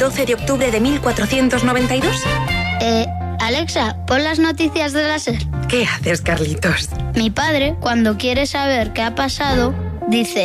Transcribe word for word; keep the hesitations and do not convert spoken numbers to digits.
doce de octubre de mil cuatrocientos noventa y dos? Eh, Alexa, pon las noticias de la SER. ¿Qué haces, Carlitos? Mi padre, cuando quiere saber qué ha pasado, dice: